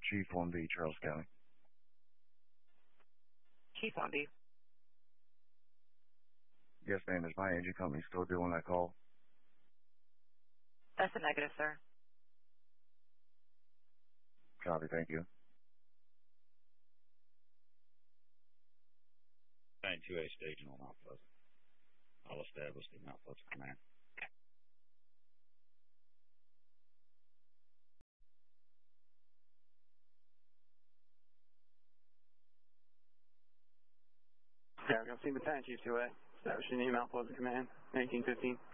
Chief on B, Charles County. Chief on B. Yes, ma'am. Is my engine company still doing that call? That's a negative, sir. Copy, thank you. 2A staging on Mount Pleasant. I'll establish the Mount Pleasant command. Yeah, we're going to see Battalion Chief 2A. Establishing the Mount Pleasant command, 1915.